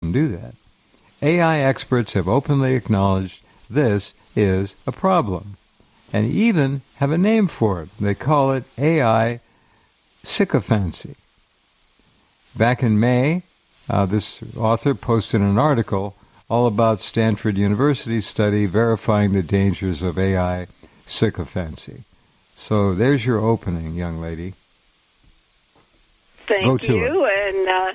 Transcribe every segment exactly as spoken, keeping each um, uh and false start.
doesn't do that. A I experts have openly acknowledged this is a problem, and even have a name for it. They call it A I sycophancy. Back in May, uh, this author posted an article all about Stanford University's study verifying the dangers of A I sycophancy. So there's your opening, young lady. Thank Go to you. It. And uh,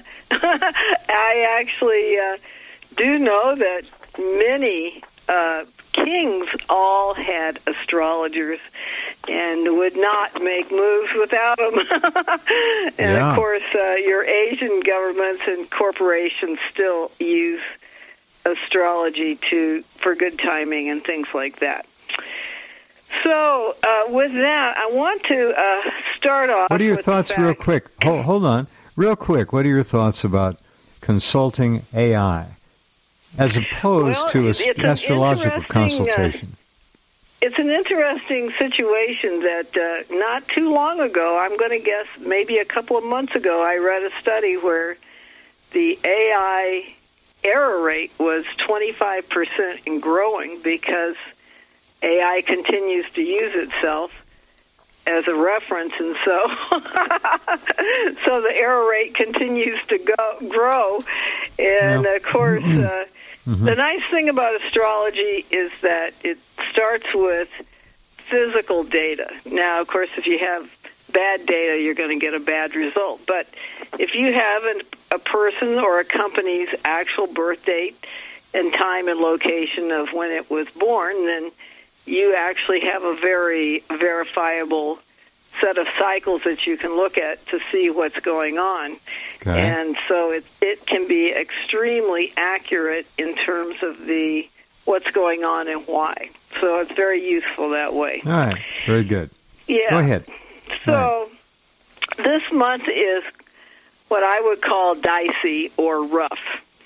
I actually uh, do know that many uh, kings all had astrologers and would not make moves without them. and, yeah. of course, uh, your Asian governments and corporations still use astrology to for good timing and things like that. So, uh, with that, I want to uh, start off. What are your with thoughts, the fact, real quick? Hold, hold on, real quick. What are your thoughts about consulting A I as opposed well, to it's an an astrological interesting, consultation? Uh, it's an interesting situation that uh, not too long ago, I'm going to guess maybe a couple of months ago, I read a study where the A I error rate was twenty-five percent and growing because A I continues to use itself as a reference, and so so the error rate continues to go, grow. And, yeah. of course, uh, mm-hmm. the nice thing about astrology is that it starts with physical data. Now, of course, if you have bad data, you're going to get a bad result. But if you have an, a person or a company's actual birth date and time and location of when it was born, then you actually have a very verifiable set of cycles that you can look at to see what's going on. Okay. And so it it can be extremely accurate in terms of the what's going on and why. So it's very useful that way. All right. Very good. Yeah. Go ahead. So right. This month is what I would call dicey or rough.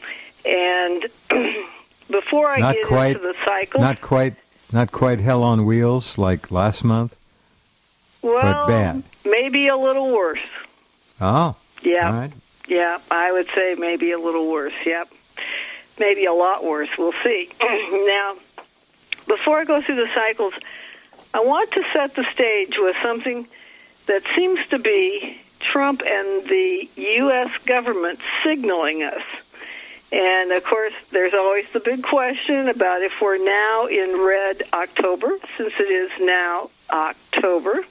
And before I not get quite, into the cycle... Not quite Not quite hell on wheels like last month, well, but bad. Maybe a little worse. Oh, yeah, all right. Yeah, I would say maybe a little worse. Yep, maybe a lot worse. We'll see. Now, before I go through the cycles, I want to set the stage with something that seems to be Trump and the U S government signaling us. And, of course, there's always the big question about if we're now in red October, since it is now October.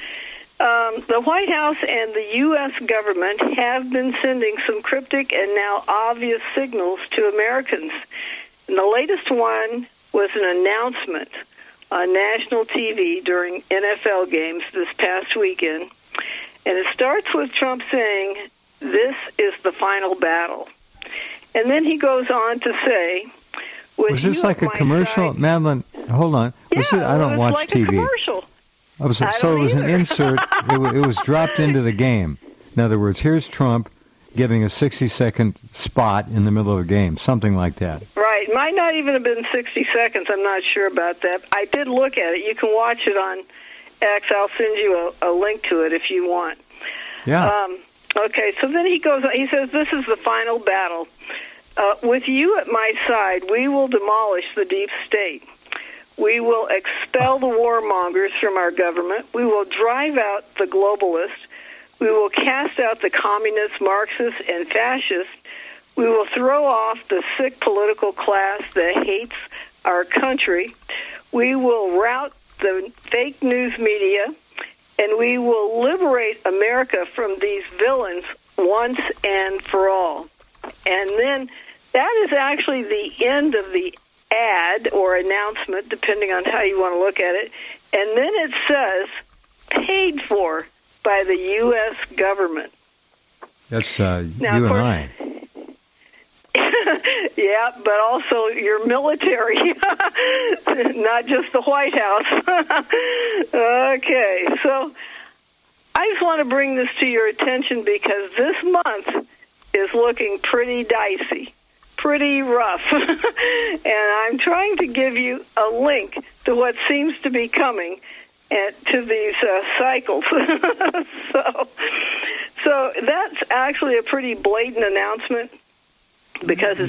Um, the White House and the U S government have been sending some cryptic and now obvious signals to Americans. And the latest one was an announcement on national T V during N F L games this past weekend. And it starts with Trump saying, "This is the final battle." And then he goes on to say, was this like a commercial? Side, Madeline, hold on. Yeah, was it, I don't it was watch like T V. A commercial. I was, I so don't it was either. an insert. it, w- it was dropped into the game. In other words, here's Trump giving a sixty-second spot in the middle of a game, something like that. Right. It might not even have been sixty seconds. I'm not sure about that. I did look at it. You can watch it on X. I'll send you a, a link to it if you want. Yeah. Um, okay, so then he goes on. He says, "This is the final battle. Uh, with you at my side, we will demolish the deep state. We will expel the warmongers from our government. We will drive out the globalists. We will cast out the communists, Marxists, and fascists. We will throw off the sick political class that hates our country. We will rout the fake news media, and we will liberate America from these villains once and for all." And then that is actually the end of the ad or announcement, depending on how you want to look at it. And then it says, "paid for by the U S government." That's uh, now, you of and course, I. Yeah, but also your military, not just the White House. Okay, so I just want to bring this to your attention because this month is looking pretty dicey, pretty rough. And I'm trying to give you a link to what seems to be coming at, to these uh, cycles. so, so that's actually a pretty blatant announcement because it's